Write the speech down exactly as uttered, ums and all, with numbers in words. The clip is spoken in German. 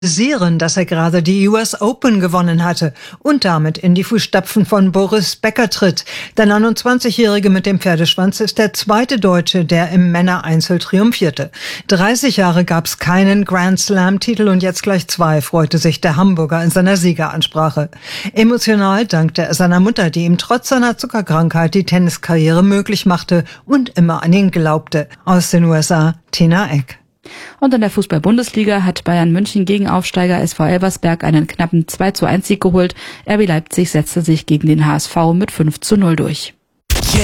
Sieren, dass er gerade die U S Open gewonnen hatte und damit in die Fußstapfen von Boris Becker tritt. Der neunundzwanzigjährige mit dem Pferdeschwanz ist der zweite Deutsche, der im Männereinzel triumphierte. dreißig Jahre gab es keinen Grand Slam-Titel und jetzt gleich zwei, freute sich der Hamburger in seiner Siegeransprache. Emotional dankte er seiner Mutter, die ihm trotz seiner Zuckerkrankheit die Tenniskarriere möglich machte und immer an ihn glaubte. Aus den U S A, Tina Eck. Und in der Fußball-Bundesliga hat Bayern München gegen Aufsteiger S V Elversberg einen knappen zwei zu eins Sieg geholt. R B Leipzig setzte sich gegen den H S V mit fünf zu null durch.